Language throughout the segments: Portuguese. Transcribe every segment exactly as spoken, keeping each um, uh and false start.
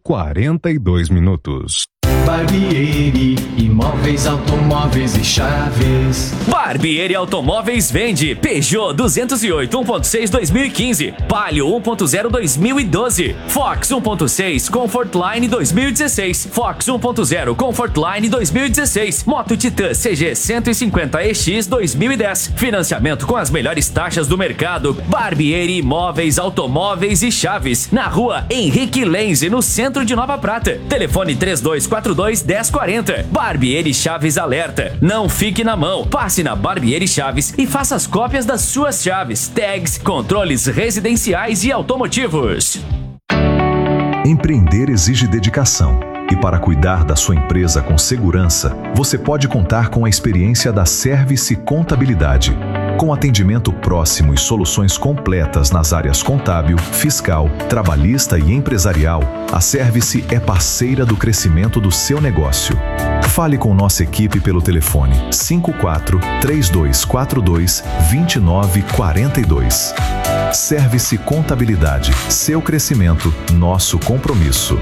quarenta e dois minutos. Barbieri, imóveis, automóveis e chaves. Barbieri Automóveis vende Peugeot duzentos e oito um ponto seis dois mil e quinze, Palio um ponto zero dois mil e doze, Fox um ponto seis Comfortline dois mil e dezesseis, Fox um ponto zero Comfortline dois mil e dezesseis, Moto Titan C G cento e cinquenta E X dois mil e dez. Financiamento com as melhores taxas do mercado. Barbieri Imóveis, Automóveis e Chaves, na rua Henrique Lenze, no centro de Nova Prata. Telefone três dois quatro dois, um zero quatro zero. Barbieri Chaves alerta: não fique na mão. Passe na Barbieri Chaves e faça as cópias das suas chaves, tags, controles residenciais e automotivos. Empreender exige dedicação. E para cuidar da sua empresa com segurança, você pode contar com a experiência da Service Contabilidade. Com atendimento próximo e soluções completas nas áreas contábil, fiscal, trabalhista e empresarial, a Service é parceira do crescimento do seu negócio. Fale com nossa equipe pelo telefone cinco quatro três dois quatro dois dois nove quatro dois. Service Contabilidade, seu crescimento, nosso compromisso.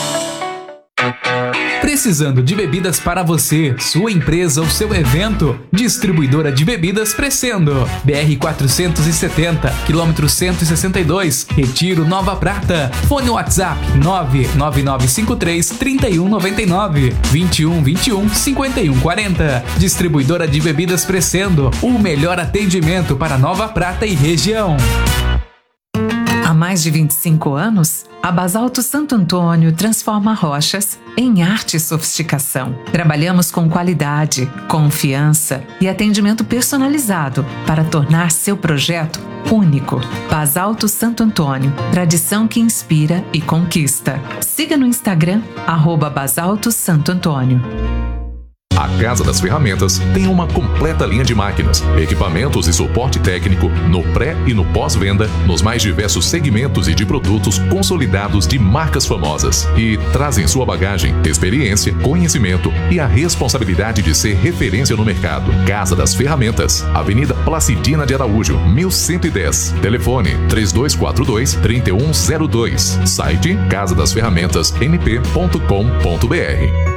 Precisando de bebidas para você, sua empresa ou seu evento? Distribuidora de bebidas Crescendo. B R quatrocentos e setenta, quilômetro cento e sessenta e dois, Retiro, Nova Prata. Fone WhatsApp nove nove nove cinco três três um nove nove, vinte e um vinte e um, cinquenta e um quarenta. Distribuidora de bebidas Crescendo. O melhor atendimento para Nova Prata e região. Há mais de vinte e cinco anos, a Basalto Santo Antônio transforma rochas em arte e sofisticação. Trabalhamos com qualidade, confiança e atendimento personalizado para tornar seu projeto único. Basalto Santo Antônio, tradição que inspira e conquista. Siga no Instagram, arroba Basalto Santo Antônio. A Casa das Ferramentas tem uma completa linha de máquinas, equipamentos e suporte técnico no pré e no pós-venda, nos mais diversos segmentos e de produtos consolidados de marcas famosas. E traz em sua bagagem experiência, conhecimento e a responsabilidade de ser referência no mercado. Casa das Ferramentas, Avenida Placidina de Araújo, mil cento e dez. Telefone três dois quatro dois, três um zero dois. Site casa das ferramentas m p ponto com ponto b r.